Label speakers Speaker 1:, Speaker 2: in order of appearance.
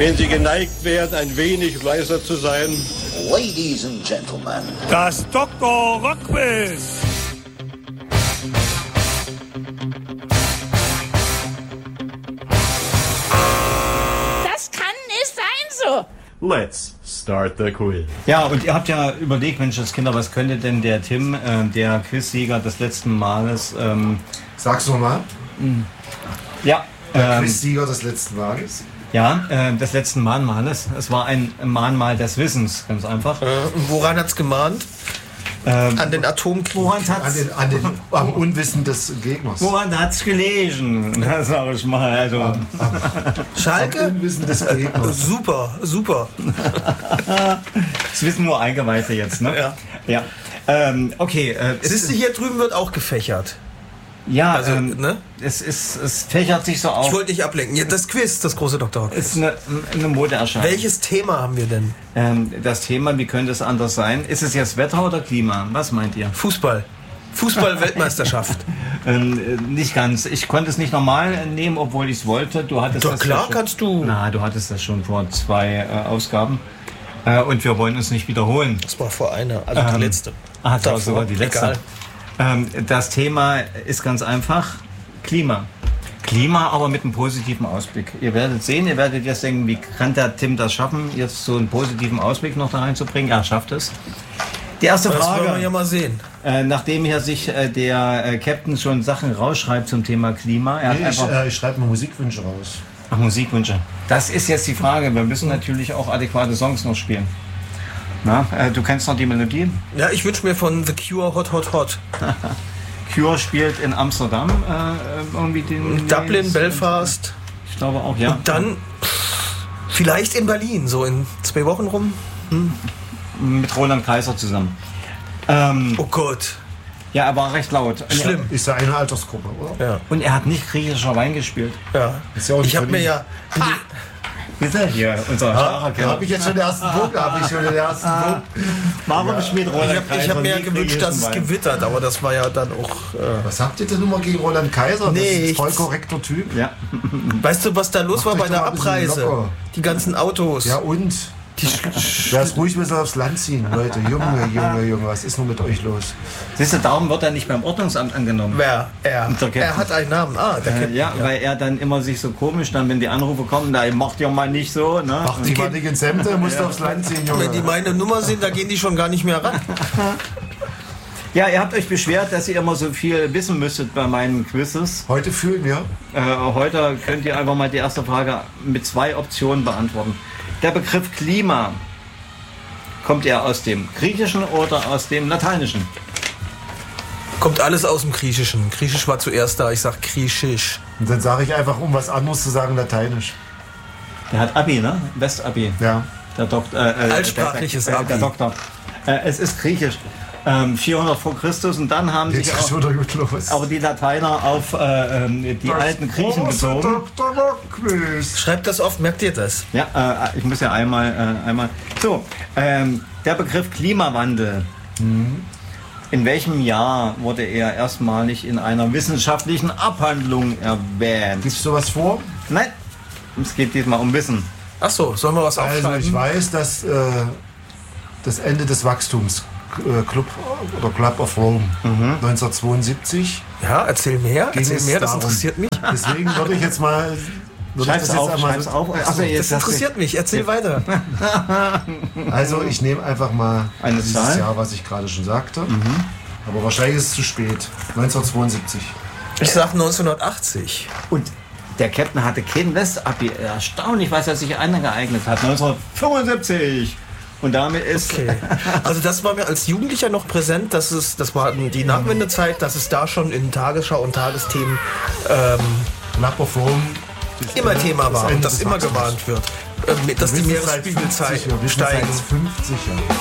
Speaker 1: Wenn Sie geneigt wären, ein wenig leiser zu sein.
Speaker 2: Ladies and Gentlemen.
Speaker 3: Das Dr. Rockquiz.
Speaker 4: Das kann nicht sein so.
Speaker 5: Let's start the quiz.
Speaker 6: Ja, und ihr habt ja überlegt, Mensch, das Kinder, was könnte denn der Tim, der Quizsieger des letzten Males...
Speaker 7: Sag's nochmal.
Speaker 6: Ja.
Speaker 7: Der Quizsieger des letzten Males.
Speaker 6: Ja, des letzten Mahnmales. Es war ein Mahnmal des Wissens, ganz einfach.
Speaker 8: Und woran hat's gemahnt? An den Atomkrieg.
Speaker 7: Am Unwissen des Gegners.
Speaker 6: Woran hat's gelegen? Das sag ich mal. Also.
Speaker 8: Schalke?
Speaker 7: Am Unwissen des Gegners.
Speaker 8: Super, super.
Speaker 6: Das wissen nur Eingeweihte jetzt, ne?
Speaker 8: Ja.
Speaker 6: Okay.
Speaker 8: Siehst du, hier drüben wird auch gefächert.
Speaker 6: Ja,
Speaker 8: Also, ne?
Speaker 6: Es fächert sich so auf.
Speaker 8: Ich wollte nicht ablenken. Ja, das Quiz, das große Dr. Rock.
Speaker 6: Ist eine Modeerscheinung.
Speaker 8: Welches Thema haben wir denn?
Speaker 6: Das Thema, wie könnte es anders sein? Ist es jetzt Wetter oder Klima? Was meint ihr?
Speaker 8: Fußball. Fußball-Weltmeisterschaft.
Speaker 6: Nicht ganz. Ich konnte es nicht normal nehmen, obwohl ich es wollte. Du hattest
Speaker 8: Doch
Speaker 6: das
Speaker 8: klar,
Speaker 6: ja schon,
Speaker 8: kannst du.
Speaker 6: Na, du hattest das schon vor 2 Ausgaben. Und wir wollen uns nicht wiederholen.
Speaker 8: Das war vor einer, also die letzte.
Speaker 6: Das war sogar die letzte.
Speaker 8: Egal.
Speaker 6: Das Thema ist ganz einfach. Klima. Klima, aber mit einem positiven Ausblick. Ihr werdet sehen, ihr werdet jetzt denken, wie kann der Tim das schaffen, jetzt so einen positiven Ausblick noch da reinzubringen? Er schafft es. Die erste
Speaker 8: Das
Speaker 6: Frage.
Speaker 8: wollen wir ja mal sehen.
Speaker 6: Nachdem hier sich der Captain schon Sachen rausschreibt zum Thema Klima.
Speaker 7: Ich schreibe mal Musikwünsche raus.
Speaker 6: Ach, Musikwünsche. Das ist jetzt die Frage. Wir müssen natürlich auch adäquate Songs noch spielen. Na, du kennst noch die Melodie?
Speaker 8: Ja, ich wünsche mir von The Cure Hot Hot Hot.
Speaker 6: Cure spielt in Amsterdam irgendwie den...
Speaker 8: Dublin, Belfast.
Speaker 6: Ich glaube auch, ja.
Speaker 8: Und dann vielleicht in Berlin, so in 2 Wochen rum.
Speaker 6: Mit Roland Kaiser zusammen.
Speaker 8: Oh Gott.
Speaker 6: Ja, er war recht laut.
Speaker 8: Schlimm.
Speaker 7: Ist ja eine Altersgruppe, oder?
Speaker 8: Ja.
Speaker 6: Und er hat nicht griechischer Wein gespielt.
Speaker 8: Ja.
Speaker 7: Ist ja auch
Speaker 8: Ich habe mir ja...
Speaker 6: Bitte? Hier, unser
Speaker 7: Da habe ich jetzt schon den ersten Punkt.
Speaker 6: Warum spielt Roland Kaiser?
Speaker 8: Ich habe mir ja
Speaker 6: nie
Speaker 8: gewünscht, dass es
Speaker 6: griechischen Wein?
Speaker 8: gewittert, aber das war ja dann auch...
Speaker 7: Was habt ihr denn nun mal gegen Roland Kaiser? Das ist
Speaker 8: Nichts.
Speaker 7: ein voll korrekter Typ.
Speaker 6: Ja.
Speaker 8: Weißt du, was da los war
Speaker 7: Macht
Speaker 8: bei
Speaker 7: euch
Speaker 8: der
Speaker 7: doch mal ein bisschen
Speaker 8: Abreise?
Speaker 7: locker.
Speaker 8: Die ganzen Autos.
Speaker 7: Ja und? Wer ist ruhig, müssen aufs Land ziehen, Leute. Junge, was ist nun mit euch los?
Speaker 6: Siehst du, darum wird er nicht beim Ordnungsamt angenommen.
Speaker 8: Wer? Er.
Speaker 6: Der Captain.
Speaker 8: Er hat einen Namen. Ah, der Captain.
Speaker 6: Ja, weil er dann immer sich so komisch, dann wenn die Anrufe kommen, da macht ja mal nicht so, ne?
Speaker 7: Macht die mal nicht ins Hemd, musst du aufs Land ziehen, Junge.
Speaker 8: Wenn die meine Nummer sehen, da gehen die schon gar nicht mehr ran.
Speaker 6: Ja, ihr habt euch beschwert, dass ihr immer so viel wissen müsstet bei meinen Quizzes.
Speaker 7: Heute fühlen wir.
Speaker 6: Heute könnt ihr einfach mal die erste Frage mit 2 Optionen beantworten. Der Begriff Klima, kommt er aus dem Griechischen oder aus dem Lateinischen?
Speaker 8: Kommt alles aus dem Griechischen. Griechisch war zuerst da, ich sag Griechisch.
Speaker 7: Und dann sage ich einfach, um was anderes zu sagen, Lateinisch.
Speaker 6: Der hat Abi, ne? West-Abi.
Speaker 7: Ja.
Speaker 6: Der Doktor.
Speaker 8: Altsprachliches Abi.
Speaker 6: Der Doktor. Es ist Griechisch. 400 vor Christus und dann haben sich
Speaker 7: Jetzt schon wieder gut los.
Speaker 6: aber die Lateiner auf die alten Griechen bezogen.
Speaker 8: Schreibt das oft, merkt ihr das?
Speaker 6: Ja, ich muss ja einmal. So, der Begriff Klimawandel. In welchem Jahr wurde er erstmalig in einer wissenschaftlichen Abhandlung erwähnt?
Speaker 7: Gibst du was vor?
Speaker 6: Nein, es geht diesmal um Wissen.
Speaker 8: Ach so, sollen wir was aufschreiben?
Speaker 7: Also ich weiß, dass das Ende des Wachstums Club of Rome 1972.
Speaker 8: Ja, erzähl mehr, das
Speaker 7: darum.
Speaker 8: interessiert mich.
Speaker 7: Deswegen würde ich jetzt mal...
Speaker 6: Schreib's auf. Achso,
Speaker 8: Das interessiert mich, erzähl weiter.
Speaker 7: Also ich nehme einfach mal
Speaker 6: Eine
Speaker 7: dieses
Speaker 6: Zahl?
Speaker 7: Jahr, was ich gerade schon sagte. Aber wahrscheinlich ist es zu spät. 1972.
Speaker 8: Ich sag 1980.
Speaker 6: Und der Captain hatte kein West-Abi. Erstaunlich, was er sich angeeignet hat. 1975. Und damit ist...
Speaker 8: Okay. Also das war mir als Jugendlicher noch präsent, das war die Nachwendezeit, dass es da schon in Tagesschau und Tagesthemen
Speaker 7: Club of Rome
Speaker 8: immer Thema war und
Speaker 7: Ende
Speaker 8: dass
Speaker 7: des
Speaker 8: immer
Speaker 7: Wachstums.
Speaker 8: gewarnt wird, dass die Meeresspiegel steigen.
Speaker 7: 50 Jahre.